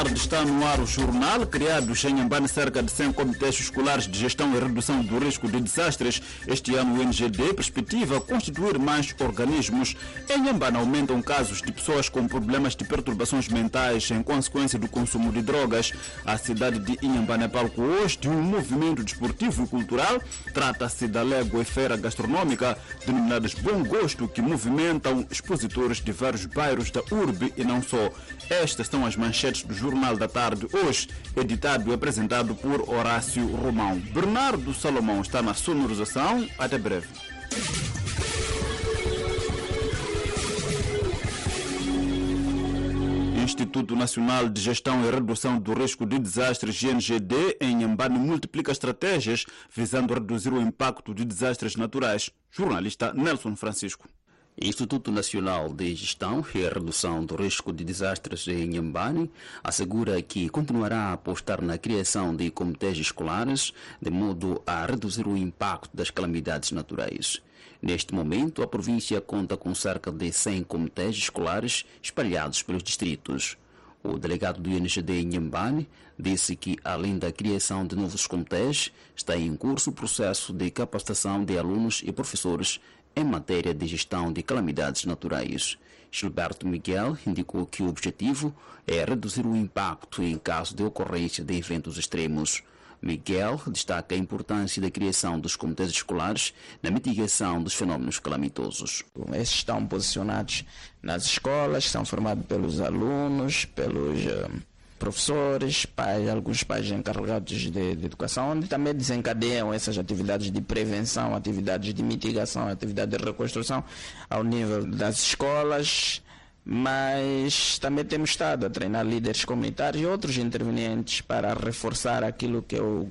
Está no ar o jornal, criados em Inhambane cerca de 100 comitês escolares de gestão e redução do risco de desastres. Este ano o NGD perspectiva constituir mais organismos. Em Inhambane aumentam casos de pessoas com problemas de perturbações mentais em consequência do consumo de drogas. A cidade de Inhambane é palco hoje de um movimento desportivo e cultural. Trata-se da Légua e Feira Gastronômica, denominadas Bom Gosto, que movimentam expositores de vários bairros da urbe e não só. Estas são as manchetes do Jornal da Tarde, hoje, editado e apresentado por Horácio Romão. Bernardo Salomão está na sonorização. Até breve. Instituto Nacional de Gestão e Redução do Risco de Desastres, INGD, em Inhambane multiplica estratégias visando reduzir o impacto de desastres naturais. Jornalista Nelson Francisco. Instituto Nacional de Gestão e Redução do Risco de Desastres em Inhambane assegura que continuará a apostar na criação de comitês escolares de modo a reduzir o impacto das calamidades naturais. Neste momento, a província conta com cerca de 100 comitês escolares espalhados pelos distritos. O delegado do INGD em Inhambane disse que, além da criação de novos comitês, está em curso o processo de capacitação de alunos e professores em matéria de gestão de calamidades naturais. Gilberto Miguel indicou que o objetivo é reduzir o impacto em caso de ocorrência de eventos extremos. Miguel destaca a importância da criação dos comitês escolares na mitigação dos fenómenos calamitosos. Esses estão posicionados nas escolas, são formados pelos alunos, pelos professores, pais, alguns pais encarregados de educação, onde também desencadeiam essas atividades de prevenção, atividades de mitigação, atividades de reconstrução ao nível das escolas, mas também temos estado a treinar líderes comunitários e outros intervenientes para reforçar aquilo que é o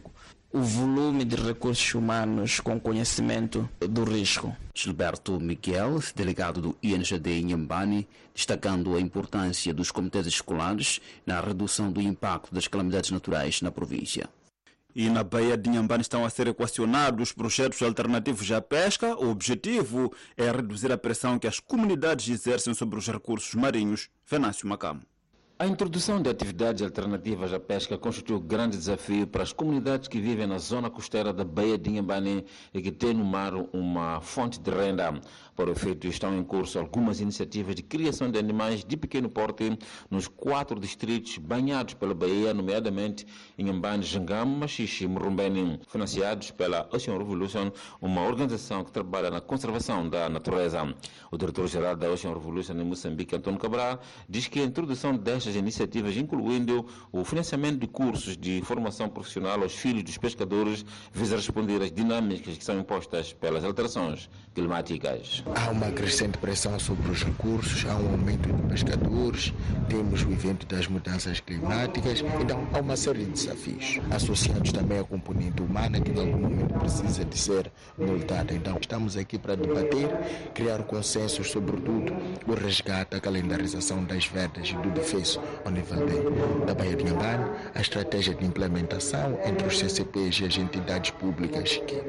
volume de recursos humanos com conhecimento do risco. Gilberto Miguel, delegado do INGD em Inhambane, destacando a importância dos comitês escolares na redução do impacto das calamidades naturais na província. E na Baía de Inhambane estão a ser equacionados projetos alternativos à pesca. O objetivo é reduzir a pressão que as comunidades exercem sobre os recursos marinhos. Venâncio Macamo. A introdução de atividades alternativas à pesca constitui um grande desafio para as comunidades que vivem na zona costeira da Baía de Inhambane e que têm no mar uma fonte de renda. Para o efeito, estão em curso algumas iniciativas de criação de animais de pequeno porte nos 4 distritos banhados pela Baía, nomeadamente Inhambane, Jangamo, Machixe e Murumbeni, financiados pela Ocean Revolution, uma organização que trabalha na conservação da natureza. O diretor-geral da Ocean Revolution em Moçambique, Antônio Cabral, diz que a introdução destas iniciativas, incluindo o financiamento de cursos de formação profissional aos filhos dos pescadores, visa responder às dinâmicas que são impostas pelas alterações climáticas. Há uma crescente pressão sobre os recursos, há um aumento de pescadores, temos o evento das mudanças climáticas, então há uma série de desafios, associados também à componente humana, que em algum momento precisa de ser multada. Então estamos aqui para debater, criar consensos, sobretudo o resgate, a calendarização das vedas e do defeso ao nível da Baía de Inhambane, a estratégia de implementação entre os CCPs e as entidades públicas que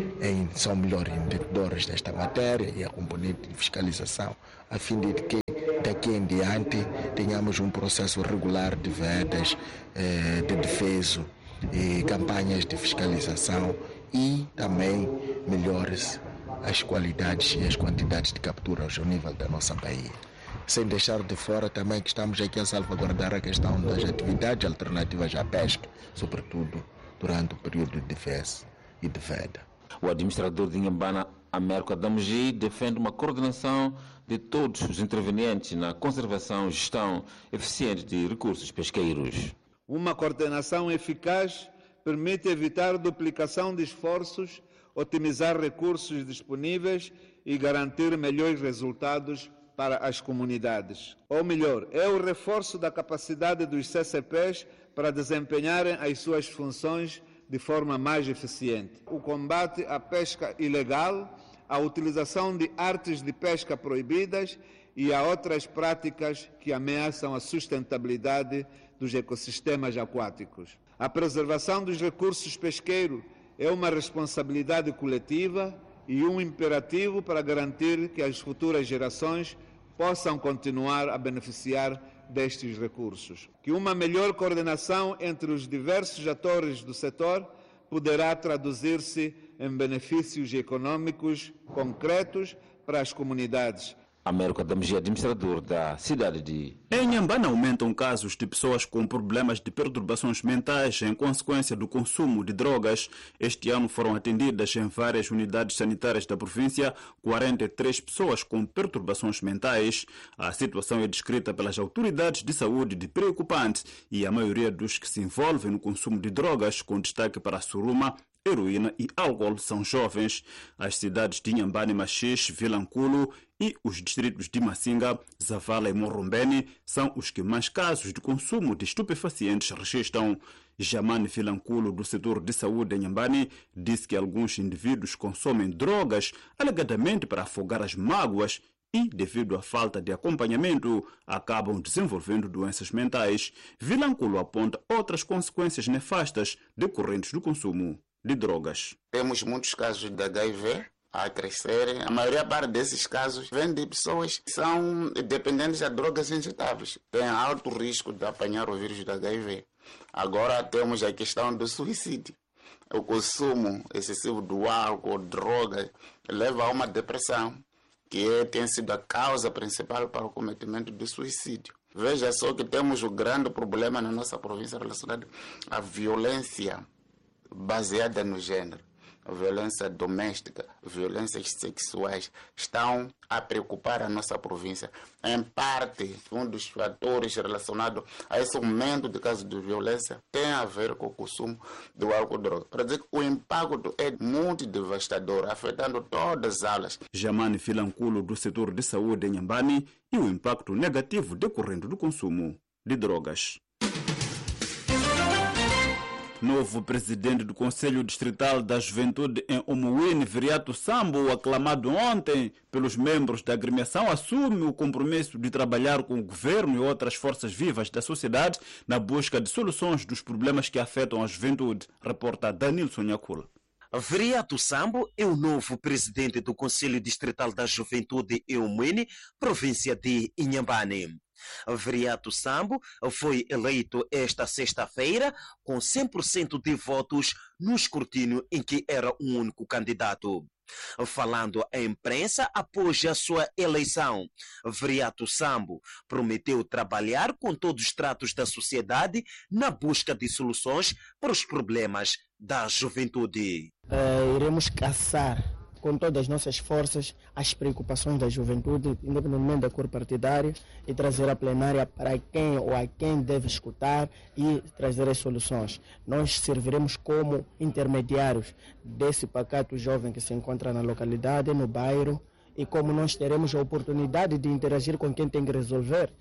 são melhores entendedoras desta matéria e a componente de fiscalização, a fim de que daqui em diante tenhamos um processo regular de vedas, de defeso e campanhas de fiscalização e também melhores as qualidades e as quantidades de capturas ao nível da nossa Baía. Sem deixar de fora também que estamos aqui a salvaguardar a questão das atividades alternativas à pesca, sobretudo durante o período de defesa e de veda. O administrador de Inhambane, Américo Adamji, defende uma coordenação de todos os intervenientes na conservação e gestão eficiente de recursos pesqueiros. Uma coordenação eficaz permite evitar duplicação de esforços, otimizar recursos disponíveis e garantir melhores resultados para as comunidades. Ou melhor, é o reforço da capacidade dos CCPs para desempenharem as suas funções de forma mais eficiente. O combate à pesca ilegal, a utilização de artes de pesca proibidas e a outras práticas que ameaçam a sustentabilidade dos ecossistemas aquáticos. A preservação dos recursos pesqueiros é uma responsabilidade coletiva e um imperativo para garantir que as futuras gerações possam continuar a beneficiar destes recursos. Que uma melhor coordenação entre os diversos atores do setor poderá traduzir-se em benefícios econômicos concretos para as comunidades. Américo Adamji, administrador da cidade de... Em Inhambane aumentam casos de pessoas com problemas de perturbações mentais em consequência do consumo de drogas. Este ano foram atendidas em várias unidades sanitárias da província 43 pessoas com perturbações mentais. A situação é descrita pelas autoridades de saúde de preocupante e a maioria dos que se envolvem no consumo de drogas, com destaque para a suruma, heroína e álcool, são jovens. As cidades de Inhambane, Maxixe, Vilanculo e os distritos de Massinga, Zavala e Morrombeni são os que mais casos de consumo de estupefacientes registram. Jamane Vilanculo, do setor de saúde em Inhambane, disse que alguns indivíduos consomem drogas alegadamente para afogar as mágoas e, devido à falta de acompanhamento, acabam desenvolvendo doenças mentais. Vilanculo aponta outras consequências nefastas decorrentes do consumo de drogas. Temos muitos casos de HIV a crescerem. A maioria parte desses casos vem de pessoas que são dependentes de drogas injetáveis. Tem alto risco de apanhar o vírus da HIV. Agora temos a questão do suicídio. O consumo excessivo do álcool, droga, leva a uma depressão, que tem sido a causa principal para o cometimento do suicídio. Veja só que temos um grande problema na nossa província relacionado à violência baseada no gênero. A violência doméstica, violências sexuais estão a preocupar a nossa província. Em parte, um dos fatores relacionados a esse aumento de casos de violência tem a ver com o consumo do álcool e droga. Para dizer que o impacto é muito devastador, afetando todas as áreas. Jamane Vilanculo, do setor de saúde em Inhambane, e o impacto negativo decorrente do consumo de drogas. Novo presidente do Conselho Distrital da Juventude em Omuíne, Viriato Sambo, aclamado ontem pelos membros da agremiação, assume o compromisso de trabalhar com o governo e outras forças vivas da sociedade na busca de soluções dos problemas que afetam a juventude, reporta Danilson Nhakula. Viriato Sambo é o novo presidente do Conselho Distrital da Juventude em Omuíne, província de Inhambane. Viriato Sambo foi eleito esta sexta-feira com 100% de votos no escrutínio em que era o único candidato. Falando à imprensa após a sua eleição, Viriato Sambo prometeu trabalhar com todos os estratos da sociedade na busca de soluções para os problemas da juventude. Iremos caçar com todas as nossas forças as preocupações da juventude, independentemente da cor partidária, e trazer a plenária para quem ou a quem deve escutar e trazer as soluções. Nós serviremos como intermediários desse pacato jovem que se encontra na localidade, no bairro, e como nós teremos a oportunidade de interagir com quem tem que resolver,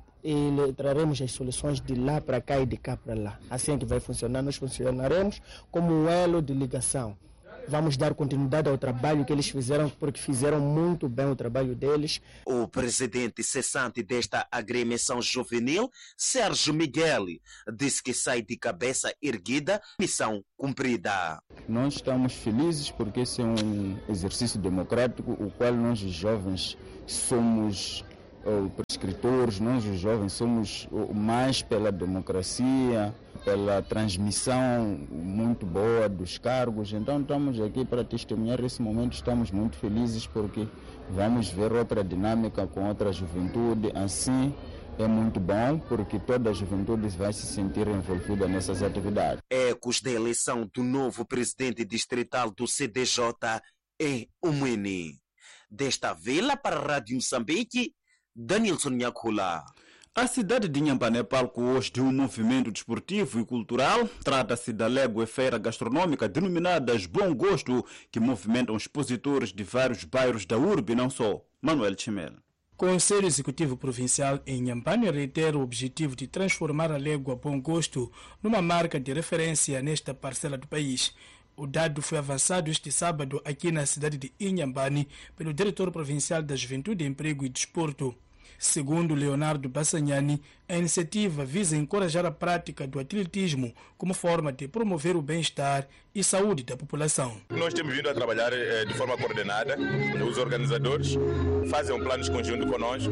e traremos as soluções de lá para cá e de cá para lá. Assim é que vai funcionar. Nós funcionaremos como um elo de ligação. Vamos dar continuidade ao trabalho que eles fizeram, porque fizeram muito bem o trabalho deles. O presidente cessante desta agremiação juvenil, Sérgio Miguel, disse que sai de cabeça erguida, missão cumprida. Nós estamos felizes porque esse é um exercício democrático, o qual nós os jovens somos prescritores, nós os jovens somos mais pela democracia, pela transmissão muito boa dos cargos. Então estamos aqui para testemunhar esse momento, estamos muito felizes porque vamos ver outra dinâmica com outra juventude. Assim é muito bom porque toda a juventude vai se sentir envolvida nessas atividades. Ecos da eleição do novo presidente distrital do CDJ em Omuíne. Desta vila para a Rádio Moçambique, Danilson Nhakula. A cidade de Inhambane é palco hoje de um movimento desportivo e cultural. Trata-se da Légua Feira Gastronômica denominada Bom Gosto, que movimentam expositores de vários bairros da urbe e não só. Manuel Chimel. O Conselho Executivo Provincial em Inhambane reitera o objetivo de transformar a Légua Bom Gosto numa marca de referência nesta parcela do país. O dado foi avançado este sábado aqui na cidade de Inhambane pelo diretor provincial da Juventude, Emprego e Desporto. Segundo Leonardo Bassanhani, a iniciativa visa encorajar a prática do atletismo como forma de promover o bem-estar e saúde da população. Nós temos vindo a trabalhar de forma coordenada. Os organizadores fazem um plano de conjunto conosco.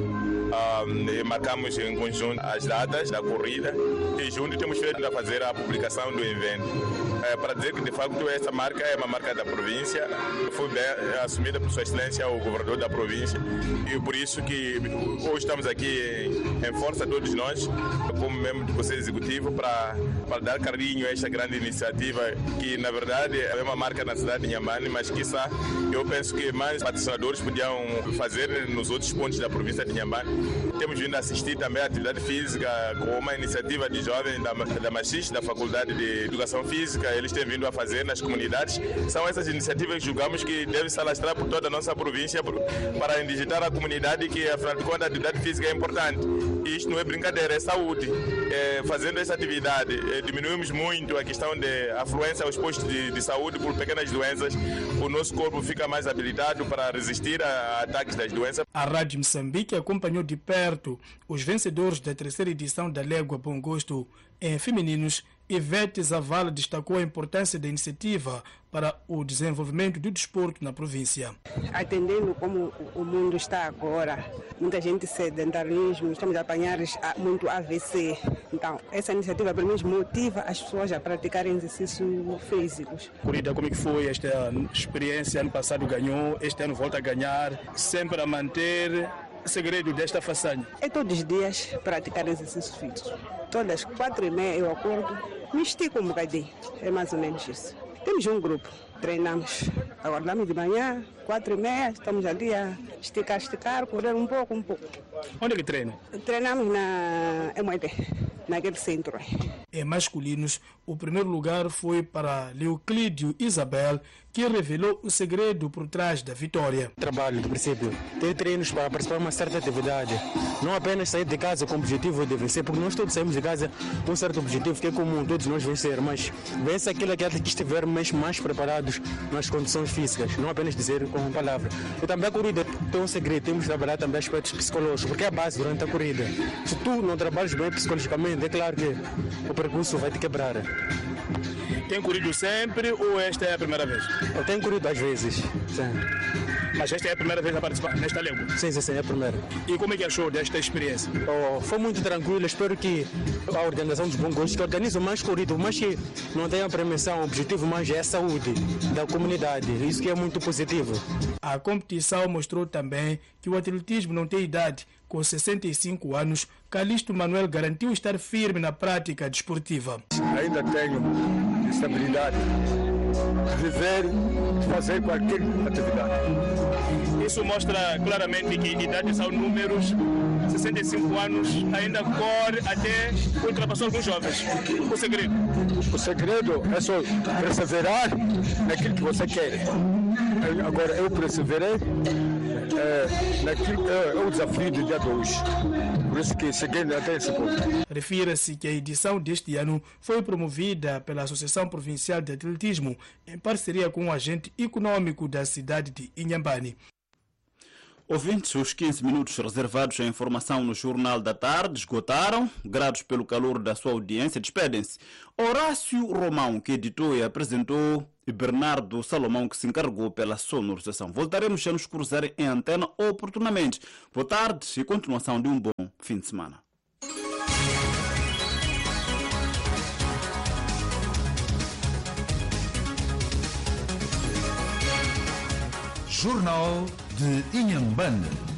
Marcamos em conjunto as datas da corrida e juntos temos feito a fazer a publicação do evento. Para dizer que de facto essa marca é uma marca da província, foi bem assumida por Sua Excelência o governador da província, e por isso que hoje estamos aqui em força todos nós, como membro do Conselho Executivo, para dar carinho a esta grande iniciativa que na verdade é uma marca na cidade de Inhambane, mas quiçá eu penso que mais patrocinadores podiam fazer nos outros pontos da província de Inhambane. Temos vindo a assistir também à atividade física com uma iniciativa de jovens da Machis, da Faculdade de Educação Física. Eles têm vindo a fazer nas comunidades. São essas iniciativas que julgamos que devem se alastrar por toda a nossa província para indigitar a comunidade que, afinal de contas, a atividade física é importante. E isto não é brincadeira, é saúde. Fazendo essa atividade, diminuímos muito a questão de afluência aos postos de saúde por pequenas doenças. O nosso corpo fica mais habilitado para resistir a ataques das doenças. A Rádio Moçambique acompanhou de perto os vencedores da 3ª edição da Légua Bom Gosto em femininos. Ivete Zavala destacou a importância da iniciativa para o desenvolvimento do desporto na província. Atendendo como o mundo está agora, muita gente sedentarismo, estamos a apanhar muito AVC. Então, essa iniciativa pelo menos motiva as pessoas a praticarem exercícios físicos. Corrida, como é que foi esta experiência? Ano passado ganhou, este ano volta a ganhar, sempre a manter o segredo desta façanha. É todos os dias praticar exercícios físicos. Todas 4h30 eu acordo, me estico um bocadinho, é mais ou menos isso. Temos um grupo, treinamos, acordamos de manhã, 4h30, estamos ali a esticar, correr um pouco. Onde é que treina? Treinamos na MOD, naquele centro. Em masculinos, o primeiro lugar foi para Leoclídio Isabel, que revelou o segredo por trás da vitória. Trabalho, do princípio, ter treinos para participar de uma certa atividade. Não apenas sair de casa com o objetivo de vencer, porque nós todos saímos de casa com um certo objetivo que é comum, todos nós vencer, mas vence aquilo que estivermos mais preparados nas condições físicas, não apenas dizer com palavra. E também a corrida tem um segredo, temos que trabalhar também aspectos psicológicos, porque é a base durante a corrida. Se tu não trabalhas bem psicologicamente, é claro que o percurso vai te quebrar. Tem corrido sempre ou esta é a primeira vez? Eu tenho corrido às vezes, sim. Mas esta é a primeira vez a participar nesta Légua? Sim, é a primeira. E como é que achou desta experiência? Foi muito tranquilo, espero que a organização dos Bom Gosto, que organiza mais corrida, mas que não tenha premiação, o objetivo mais é a saúde da comunidade, isso que é muito positivo. A competição mostrou também que o atletismo não tem idade. Com 65 anos, Calixto Manuel garantiu estar firme na prática desportiva. Ainda tenho estabilidade de viver, de fazer qualquer atividade. Isso mostra claramente que idades são números. 65 anos ainda corre até ultrapassar alguns jovens. O segredo? O segredo é só perseverar naquilo que você quer. Agora eu perseverei naquilo é o desafio do dia 2. Por isso que cheguei até esse ponto. Refira-se que a edição deste ano foi promovida pela Associação Provincial de Atletismo em parceria com o agente econômico da cidade de Inhambane. Ouvintes, os 15 minutos reservados à informação no Jornal da Tarde esgotaram. Gratos pelo calor da sua audiência, despedem-se Horácio Romão, que editou e apresentou, e Bernardo Salomão, que se encarregou pela sonorização. Voltaremos a nos cruzar em antena oportunamente. Boa tarde e continuação de um bom fim de semana. Jornal de Inhambane.